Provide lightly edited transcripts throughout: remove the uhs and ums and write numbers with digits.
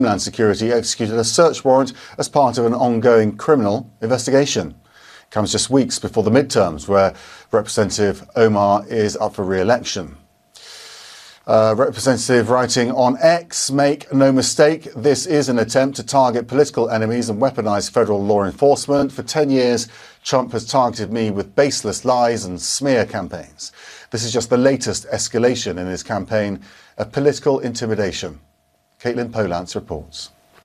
Homeland Security executed a search warrant as part of an ongoing criminal investigation. It comes just weeks before the midterms, where Representative Omar is up for re-election. Representative writing on X, make no mistake, this is an attempt to target political enemies and weaponize federal law enforcement. For 10 years, Trump has targeted me with baseless lies and smear campaigns. This is just the latest escalation in his campaign of political intimidation. Caitlin Polantz reports.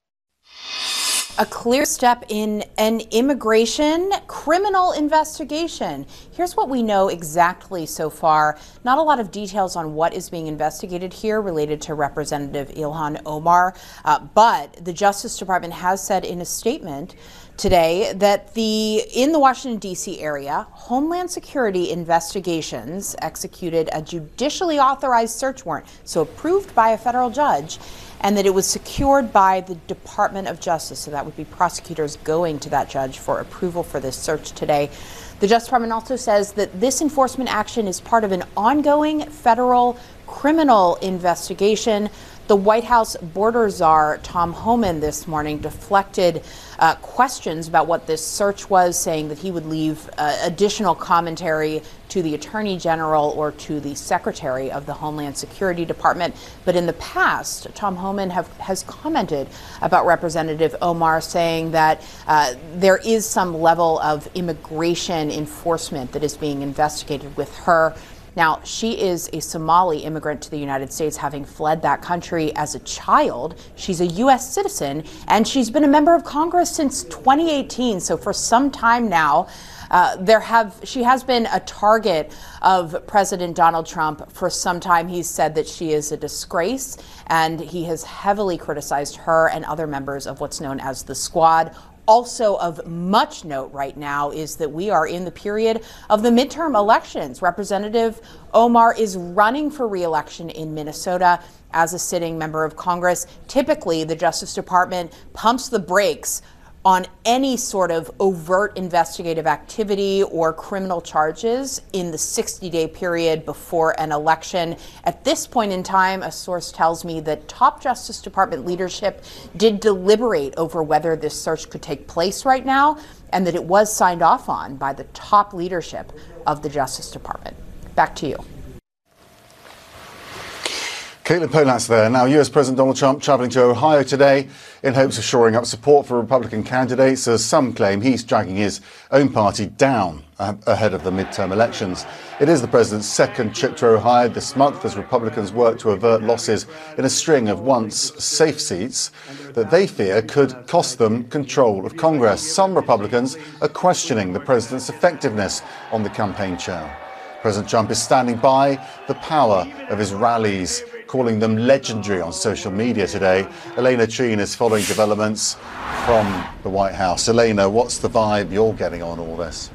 A clear step in an immigration criminal investigation. Here's what we know exactly so far. Not a lot of details on what is being investigated here related to Representative Ilhan Omar, but the Justice Department has said in a statement today that in the Washington, D.C. area, Homeland Security Investigations executed a judicially authorized search warrant, so approved by a federal judge, and that it was secured by the Department of Justice. So that would be prosecutors going to that judge for approval for this search today. The Justice Department also says that this enforcement action is part of an ongoing federal criminal investigation. The White House border czar, Tom Homan, this morning deflected questions about what this search was, saying that he would leave additional commentary to the Attorney General or to the Secretary of the Homeland Security Department. But in the past, Tom Homan has commented about Representative Omar, saying that there is some level of immigration enforcement that is being investigated with her. Now, she is a Somali immigrant to the United States, having fled that country as a child. She's a U.S. citizen, and she's been a member of Congress since 2018. So for some time now, she has been a target of President Donald Trump for some time. He's said that she is a disgrace, and he has heavily criticized her and other members of what's known as the Squad. Also of much note right now is that we are in the period of the midterm elections. Representative Omar is running for re-election in Minnesota as a sitting member of Congress. Typically, the Justice Department pumps the brakes on any sort of overt investigative activity or criminal charges in the 60-day period before an election. At this point in time, a source tells me that top Justice Department leadership did deliberate over whether this search could take place right now, and that it was signed off on by the top leadership of the Justice Department. Back to you. Caitlin Polantz there. Now, US President Donald Trump travelling to Ohio today in hopes of shoring up support for Republican candidates, as some claim he's dragging his own party down ahead of the midterm elections. It is the president's second trip to Ohio this month as Republicans work to avert losses in a string of once safe seats that they fear could cost them control of Congress. Some Republicans are questioning the president's effectiveness on the campaign trail. President Trump is standing by the power of his rallies, calling them legendary on social media today. Elena Treen is following developments from the White House. Elena, what's the vibe you're getting on all this?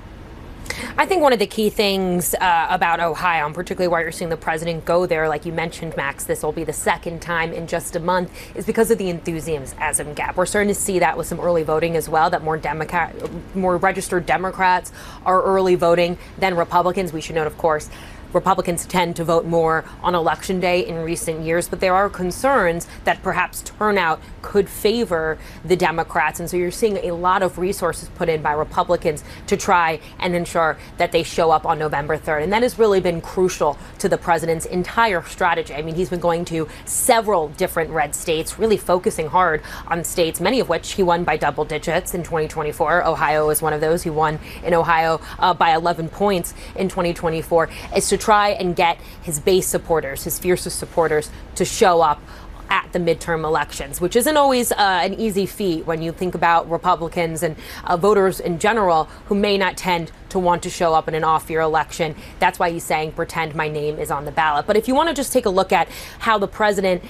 I think one of the key things about Ohio, and particularly why you're seeing the president go there, like you mentioned, Max, this will be the second time in just a month, is because of the enthusiasm gap. We're starting to see that with some early voting as well, that more registered Democrats are early voting than Republicans. We should note, of course, Republicans tend to vote more on Election Day in recent years, but there are concerns that perhaps turnout could favor the Democrats. And so you're seeing a lot of resources put in by Republicans to try and ensure that they show up on November 3rd. And that has really been crucial to the president's entire strategy. I mean, he's been going to several different red states, really focusing hard on states, many of which he won by double digits in 2024. Ohio is one of those. He won in Ohio by 11 points in 2024. Is to try and get his base supporters, his fiercest supporters, to show up at the midterm elections, which isn't always an easy feat when you think about Republicans and voters in general who may not tend to want to show up in an off-year election. That's why he's saying, pretend my name is on the ballot. But if you want to just take a look at how the president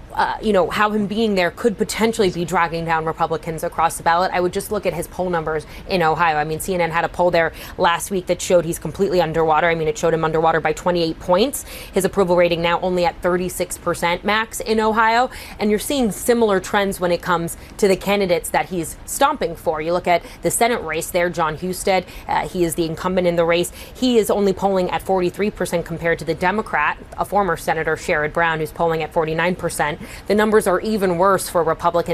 how him being there could potentially be dragging down Republicans across the ballot, I would just look at his poll numbers in Ohio. I mean, CNN had a poll there last week that showed he's completely underwater. I mean, it showed him underwater by 28 points. His approval rating now only at 36%, Max, in Ohio. And you're seeing similar trends when it comes to the candidates that he's stomping for. You look at the Senate race there, John Husted. He is the incumbent in the race. He is only polling at 43% compared to the Democrat, a former Senator, Sherrod Brown, who's polling at 49%. the numbers are even worse for Republicans